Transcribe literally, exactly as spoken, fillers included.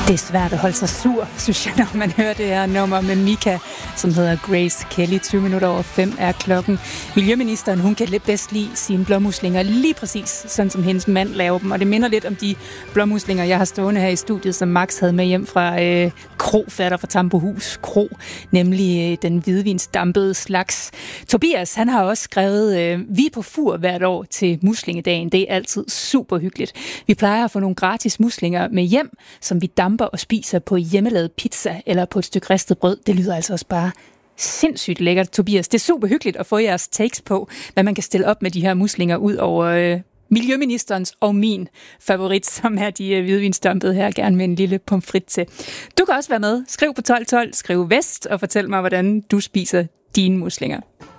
Det er svært at holde sig sur, synes jeg, når man hører det her nummer med Mika, som hedder Grace Kelly. tyve minutter over fem er klokken. Miljøministeren, hun kan lidt bedst lide sine blåmuslinger lige præcis, sådan som hendes mand laver dem. Og det minder lidt om de blåmuslinger, jeg har stående her i studiet, som Max havde med hjem fra øh, Krofatter fra Tambohus Kro, nemlig øh, den hvidvinsdampede slags. Tobias, han har også skrevet øh, Vi på Fur hvert år til muslingedagen. Det er altid super hyggeligt. Vi plejer at få nogle gratis muslinger med hjem, som vi damper og spiser på hjemmelavet pizza eller på et stykke ristet brød. Det lyder altså også bare sindssygt lækkert, Tobias. Det er super hyggeligt at få jeres takes på, hvad man kan stille op med de her muslinger ud over øh, miljøministerens og min favorit, som er de øh, hvidvinsdampede her, gerne med en lille pomfrit til. Du kan også være med. Skriv på tolv tolv, skriv vest og fortæl mig, hvordan du spiser dine muslinger.